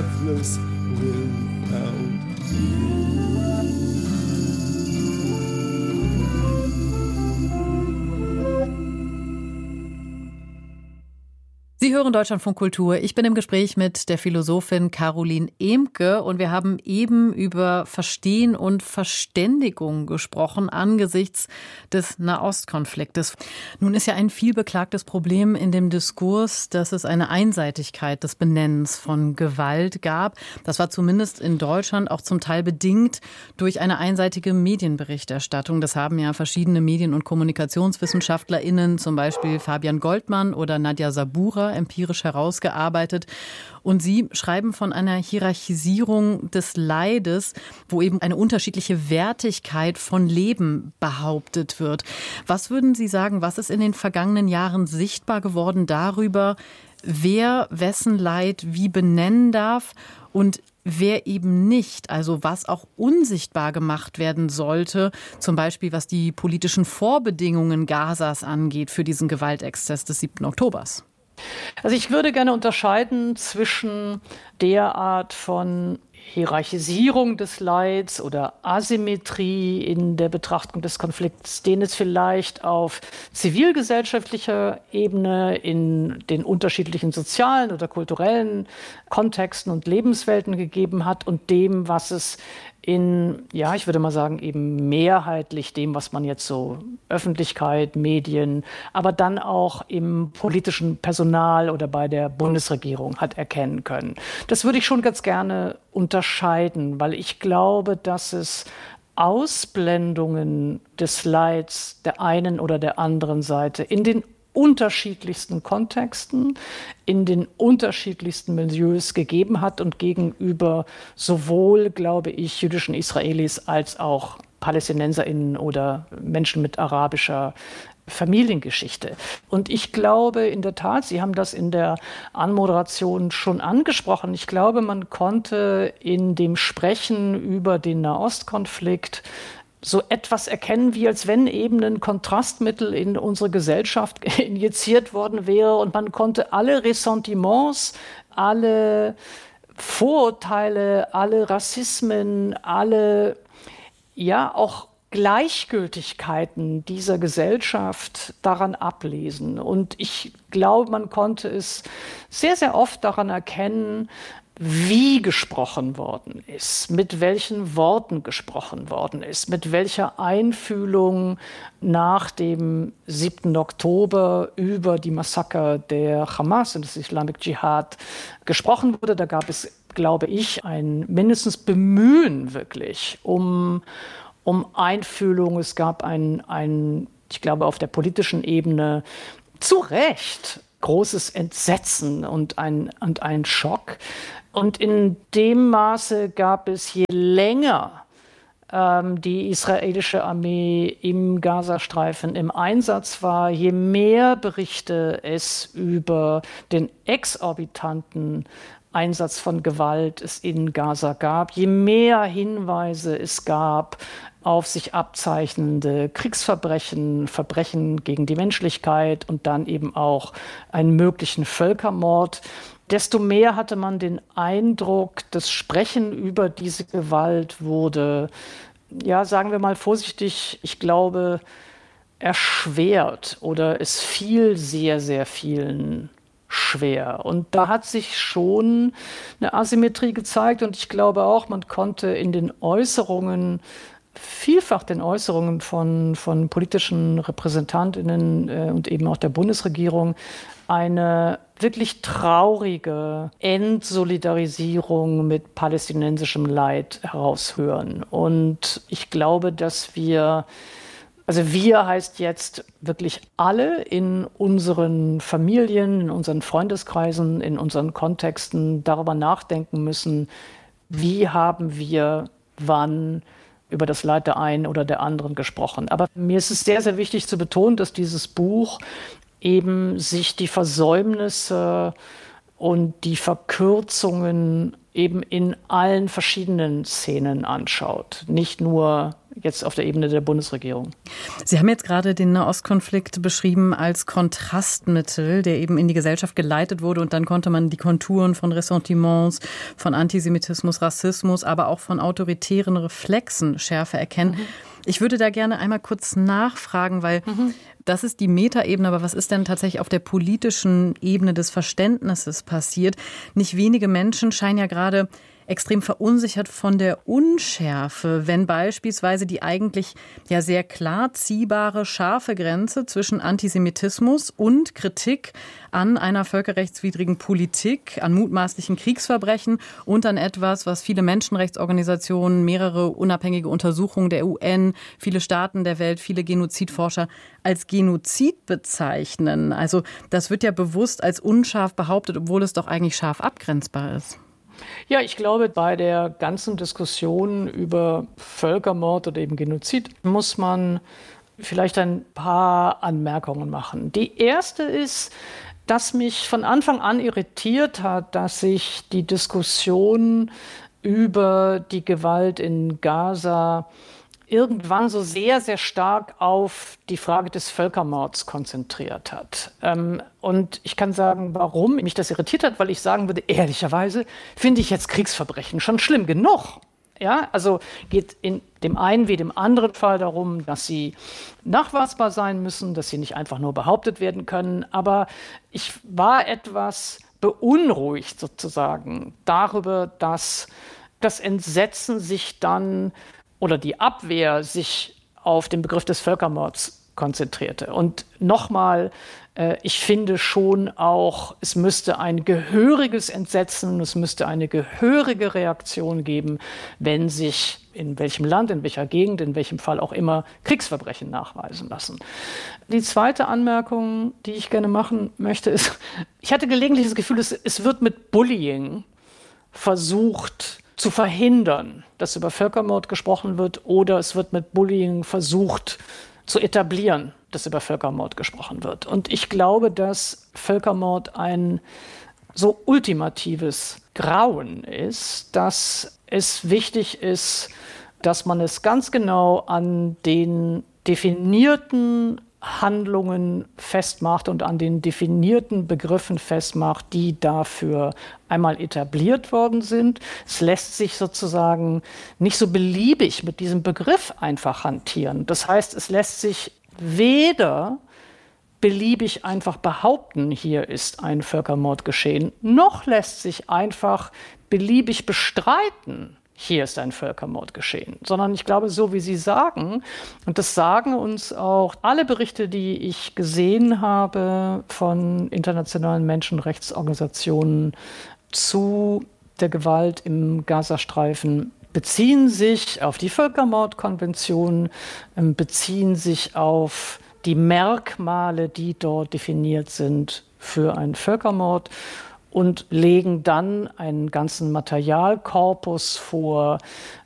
worthless without you. Sie hören Deutschlandfunk Kultur. Ich bin im Gespräch mit der Philosophin Caroline Emke und wir haben eben über Verstehen und Verständigung gesprochen angesichts des Nahostkonfliktes. Nun ist ja ein vielbeklagtes Problem in dem Diskurs, dass es eine Einseitigkeit des Benennens von Gewalt gab. Das war zumindest in Deutschland auch zum Teil bedingt durch eine einseitige Medienberichterstattung. Das haben ja verschiedene Medien- und KommunikationswissenschaftlerInnen, zum Beispiel Fabian Goldmann oder Nadja Sabura, empirisch herausgearbeitet. Und Sie schreiben von einer Hierarchisierung des Leides, wo eben eine unterschiedliche Wertigkeit von Leben behauptet wird. Was würden Sie sagen, was ist in den vergangenen Jahren sichtbar geworden darüber, wer wessen Leid wie benennen darf und wer eben nicht, also was auch unsichtbar gemacht werden sollte, zum Beispiel was die politischen Vorbedingungen Gazas angeht für diesen Gewaltexzess des 7. Oktobers? Also ich würde gerne unterscheiden zwischen der Art von Hierarchisierung des Leids oder Asymmetrie in der Betrachtung des Konflikts, den es vielleicht auf zivilgesellschaftlicher Ebene in den unterschiedlichen sozialen oder kulturellen Kontexten und Lebenswelten gegeben hat und dem, was es in, ja, ich würde mal sagen, eben mehrheitlich dem, was man jetzt so Öffentlichkeit, Medien, aber dann auch im politischen Personal oder bei der Bundesregierung hat erkennen können. Das würde ich schon ganz gerne unterscheiden, weil ich glaube, dass es Ausblendungen des Leids der einen oder der anderen Seite in den unterschiedlichsten Kontexten, in den unterschiedlichsten Milieus gegeben hat und gegenüber sowohl, glaube ich, jüdischen Israelis als auch PalästinenserInnen oder Menschen mit arabischer Familiengeschichte. Und ich glaube in der Tat, Sie haben das in der Anmoderation schon angesprochen, ich glaube, man konnte in dem Sprechen über den Nahostkonflikt so etwas erkennen, wie als wenn eben ein Kontrastmittel in unsere Gesellschaft injiziert worden wäre und man konnte alle Ressentiments, alle Vorurteile, alle Rassismen, alle, ja, auch Gleichgültigkeiten dieser Gesellschaft daran ablesen. Und ich glaube, man konnte es sehr, sehr oft daran erkennen, wie gesprochen worden ist, mit welchen Worten gesprochen worden ist, mit welcher Einfühlung nach dem 7. Oktober über die Massaker der Hamas und des Islamic Dschihad gesprochen wurde. Da gab es, glaube ich, ein mindestens Bemühen wirklich um Einfühlung. Es gab ich glaube, auf der politischen Ebene zu Recht großes Entsetzen und ein Schock. Und in dem Maße gab es, je länger die israelische Armee im Gazastreifen im Einsatz war, je mehr Berichte es über den exorbitanten Einsatz von Gewalt es in Gaza gab, je mehr Hinweise es gab auf sich abzeichnende Kriegsverbrechen, Verbrechen gegen die Menschlichkeit und dann eben auch einen möglichen Völkermord, desto mehr hatte man den Eindruck, das Sprechen über diese Gewalt wurde, ja, sagen wir mal vorsichtig, ich glaube, erschwert oder es fiel sehr, sehr vielen schwer. Und da hat sich schon eine Asymmetrie gezeigt und ich glaube auch, man konnte in den Äußerungen, vielfach den Äußerungen von politischen RepräsentantInnen und eben auch der Bundesregierung eine wirklich traurige Entsolidarisierung mit palästinensischem Leid heraushören. Und ich glaube, dass wir heißt jetzt wirklich alle in unseren Familien, in unseren Freundeskreisen, in unseren Kontexten darüber nachdenken müssen, wie haben wir wann über das Leid der einen oder der anderen gesprochen. Aber mir ist es sehr, sehr wichtig zu betonen, dass dieses Buch eben sich die Versäumnisse und die Verkürzungen eben in allen verschiedenen Szenen anschaut. Nicht nur jetzt auf der Ebene der Bundesregierung. Sie haben jetzt gerade den Nahostkonflikt beschrieben als Kontrastmittel, der eben in die Gesellschaft geleitet wurde. Und dann konnte man die Konturen von Ressentiments, von Antisemitismus, Rassismus, aber auch von autoritären Reflexen schärfer erkennen. Ich würde da gerne einmal kurz nachfragen, weil das ist die Metaebene, aber was ist denn tatsächlich auf der politischen Ebene des Verständnisses passiert? Nicht wenige Menschen scheinen ja gerade extrem verunsichert von der Unschärfe, wenn beispielsweise die eigentlich ja sehr klar ziehbare, scharfe Grenze zwischen Antisemitismus und Kritik an einer völkerrechtswidrigen Politik, an mutmaßlichen Kriegsverbrechen und an etwas, was viele Menschenrechtsorganisationen, mehrere unabhängige Untersuchungen der UN, viele Staaten der Welt, viele Genozidforscher als Genozid bezeichnen. Also das wird ja bewusst als unscharf behauptet, obwohl es doch eigentlich scharf abgrenzbar ist. Ja, ich glaube, bei der ganzen Diskussion über Völkermord oder eben Genozid muss man vielleicht ein paar Anmerkungen machen. Die erste ist, dass mich von Anfang an irritiert hat, dass sich die Diskussion über die Gewalt in Gaza irgendwann so sehr, sehr stark auf die Frage des Völkermords konzentriert hat. Und ich kann sagen, warum mich das irritiert hat, weil ich sagen würde, ehrlicherweise finde ich jetzt Kriegsverbrechen schon schlimm genug. Ja, also geht in dem einen wie dem anderen Fall darum, dass sie nachweisbar sein müssen, dass sie nicht einfach nur behauptet werden können. Aber ich war etwas beunruhigt sozusagen darüber, dass das Entsetzen sich dann oder die Abwehr sich auf den Begriff des Völkermords konzentrierte. Und nochmal, ich finde schon auch, es müsste ein gehöriges Entsetzen, es müsste eine gehörige Reaktion geben, wenn sich in welchem Land, in welcher Gegend, in welchem Fall auch immer Kriegsverbrechen nachweisen lassen. Die zweite Anmerkung, die ich gerne machen möchte, ist, ich hatte gelegentlich das Gefühl, es wird mit Bullying versucht zu verhindern, dass über Völkermord gesprochen wird, oder es wird mit Bullying versucht zu etablieren, dass über Völkermord gesprochen wird. Und ich glaube, dass Völkermord ein so ultimatives Grauen ist, dass es wichtig ist, dass man es ganz genau an den definierten Handlungen festmacht und an den definierten Begriffen festmacht, die dafür einmal etabliert worden sind. Es lässt sich sozusagen nicht so beliebig mit diesem Begriff einfach hantieren. Das heißt, es lässt sich weder beliebig einfach behaupten, hier ist ein Völkermord geschehen, noch lässt sich einfach beliebig bestreiten, hier ist ein Völkermord geschehen, sondern ich glaube, so wie Sie sagen, und das sagen uns auch alle Berichte, die ich gesehen habe von internationalen Menschenrechtsorganisationen zu der Gewalt im Gazastreifen, beziehen sich auf die Völkermordkonvention, beziehen sich auf die Merkmale, die dort definiert sind für einen Völkermord, und legen dann einen ganzen Materialkorpus vor,